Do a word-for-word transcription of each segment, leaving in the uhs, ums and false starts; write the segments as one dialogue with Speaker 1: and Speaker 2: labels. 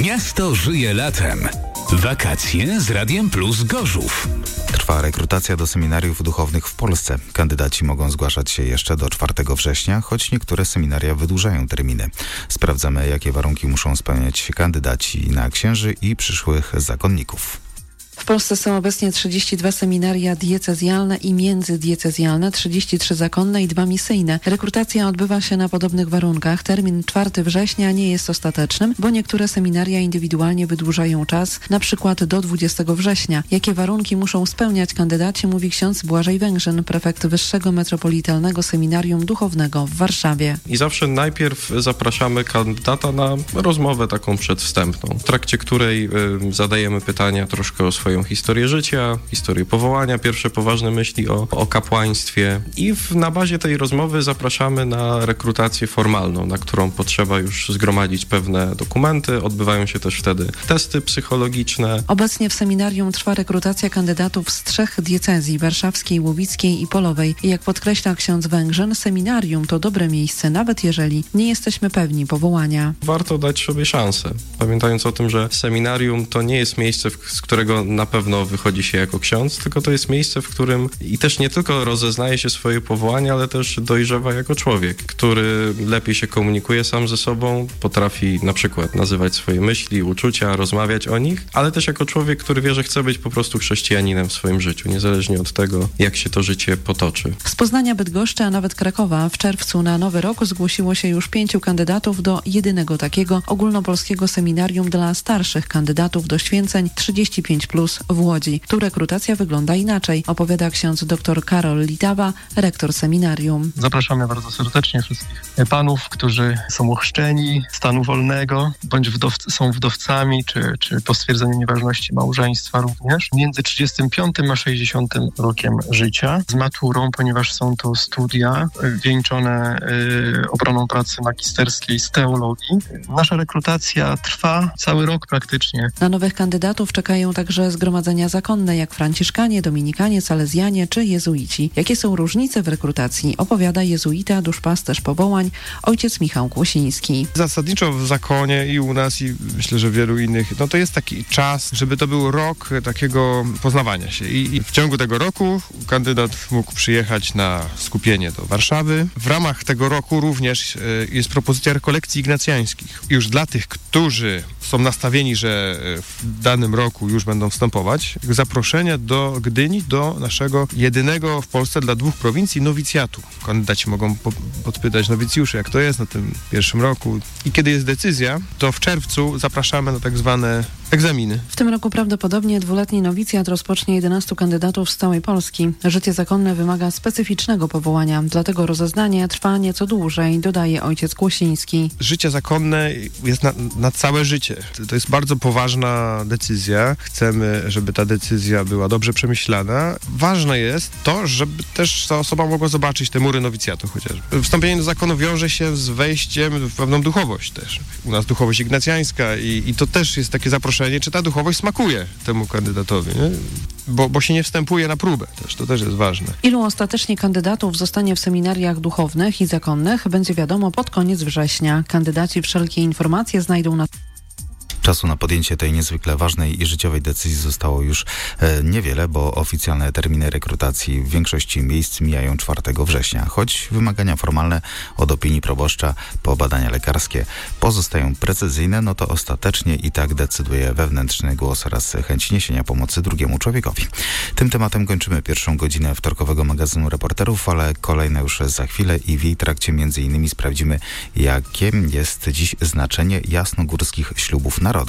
Speaker 1: Miasto żyje latem. Wakacje z Radiem Plus Gorzów.
Speaker 2: Trwa rekrutacja do seminariów duchownych w Polsce. Kandydaci mogą zgłaszać się jeszcze do czwartego września, choć niektóre seminaria wydłużają terminy. Sprawdzamy, jakie warunki muszą spełniać kandydaci na księży i przyszłych zakonników.
Speaker 3: W Polsce są obecnie trzydzieści dwa seminaria diecezjalne i międzydiecezjalne, trzydzieści trzy zakonne i dwa misyjne. Rekrutacja odbywa się na podobnych warunkach. Termin czwartego września nie jest ostatecznym, bo niektóre seminaria indywidualnie wydłużają czas, na przykład do dwudziestego września. Jakie warunki muszą spełniać kandydaci, mówi ksiądz Błażej Węgrzyn, prefekt Wyższego Metropolitalnego Seminarium Duchownego w Warszawie.
Speaker 4: I zawsze najpierw zapraszamy kandydata na rozmowę taką przedwstępną, w trakcie której y, zadajemy pytania troszkę o swoją historię życia, historię powołania, pierwsze poważne myśli o, o kapłaństwie i w, na bazie tej rozmowy zapraszamy na rekrutację formalną, na którą potrzeba już zgromadzić pewne dokumenty. Odbywają się też wtedy testy psychologiczne.
Speaker 3: Obecnie w seminarium trwa rekrutacja kandydatów z trzech diecezji: warszawskiej, łowickiej i polowej. I jak podkreśla ksiądz Węgrzyn, seminarium to dobre miejsce, nawet jeżeli nie jesteśmy pewni powołania.
Speaker 4: Warto dać sobie szansę, pamiętając o tym, że seminarium to nie jest miejsce, z którego na pewno wychodzi się jako ksiądz, tylko to jest miejsce, w którym i też nie tylko rozeznaje się swoje powołanie, ale też dojrzewa jako człowiek, który lepiej się komunikuje sam ze sobą, potrafi na przykład nazywać swoje myśli, uczucia, rozmawiać o nich, ale też jako człowiek, który wie, że chce być po prostu chrześcijaninem w swoim życiu, niezależnie od tego, jak się to życie potoczy.
Speaker 3: Z Poznania, Bydgoszczy, a nawet Krakowa w czerwcu na Nowy Rok zgłosiło się już pięciu kandydatów do jedynego takiego ogólnopolskiego seminarium dla starszych kandydatów do święceń trzydzieści pięć plus w Łodzi. Tu rekrutacja wygląda inaczej, opowiada ksiądz dr Karol Litawa, rektor seminarium.
Speaker 5: Zapraszamy bardzo serdecznie wszystkich panów, którzy są ochrzczeni stanu wolnego, bądź wdowc- są wdowcami, czy, czy po stwierdzeniu nieważności małżeństwa również, między trzydziestym piątym a sześćdziesiątym rokiem życia, z maturą, ponieważ są to studia wieńczone y, obroną pracy magisterskiej z teologii. Nasza rekrutacja trwa cały rok praktycznie.
Speaker 3: Na nowych kandydatów czekają także zgromadzenia zakonne, jak franciszkanie, dominikanie, salezjanie czy jezuici. Jakie są różnice w rekrutacji, opowiada jezuita, duszpasterz powołań, ojciec Michał Kłosiński.
Speaker 6: Zasadniczo w zakonie i u nas, i myślę, że wielu innych, no to jest taki czas, żeby to był rok takiego poznawania się. I, i w ciągu tego roku kandydat mógł przyjechać na skupienie do Warszawy. W ramach tego roku również y, jest propozycja rekolekcji ignacjańskich. Już dla tych, którzy są nastawieni, że w danym roku już będą wstępować, zaproszenie do Gdyni, do naszego jedynego w Polsce dla dwóch prowincji nowicjatu. Kandydaci mogą po- podpytać nowicjuszy, jak to jest na tym pierwszym roku. I kiedy jest decyzja, to w czerwcu zapraszamy na tak zwane egzaminy.
Speaker 3: W tym roku prawdopodobnie dwuletni nowicjat rozpocznie jedenastu kandydatów z całej Polski. Życie zakonne wymaga specyficznego powołania, dlatego rozeznanie trwa nieco dłużej, dodaje ojciec Kłosiński.
Speaker 6: Życie zakonne jest na, na całe życie. To jest bardzo poważna decyzja. Chcemy, żeby ta decyzja była dobrze przemyślana. Ważne jest to, żeby też ta osoba mogła zobaczyć te mury nowicjatu chociażby. Wstąpienie do zakonu wiąże się z wejściem w pewną duchowość też. U nas duchowość ignacjańska i, i to też jest takie zaproszenie, czy ta duchowość smakuje temu kandydatowi, nie? Bo, bo się nie wstępuje na próbę też, to też jest ważne.
Speaker 3: Ilu ostatecznie kandydatów zostanie w seminariach duchownych i zakonnych, będzie wiadomo pod koniec września. Kandydaci wszelkie informacje znajdą na
Speaker 2: Czasu na podjęcie tej niezwykle ważnej i życiowej decyzji zostało już e, niewiele, bo oficjalne terminy rekrutacji w większości miejsc mijają czwartego września. Choć wymagania formalne od opinii proboszcza po badania lekarskie pozostają precyzyjne, no to ostatecznie i tak decyduje wewnętrzny głos oraz chęć niesienia pomocy drugiemu człowiekowi. Tym tematem kończymy pierwszą godzinę wtorkowego magazynu Reporterów, ale kolejne już za chwilę i w jej trakcie między innymi sprawdzimy, jakie jest dziś znaczenie jasnogórskich ślubów narodu.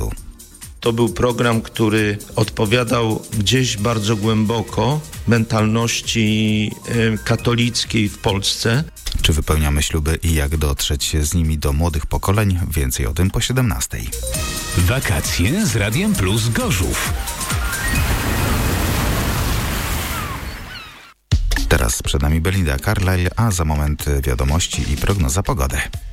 Speaker 7: To był program, który odpowiadał gdzieś bardzo głęboko mentalności y, katolickiej w Polsce.
Speaker 2: Czy wypełniamy śluby i jak dotrzeć z nimi do młodych pokoleń? Więcej o tym po siedemnastej.
Speaker 1: Wakacje z Radiem Plus Gorzów.
Speaker 2: Teraz przed nami Belinda Carlisle, a za moment wiadomości i prognoza pogody.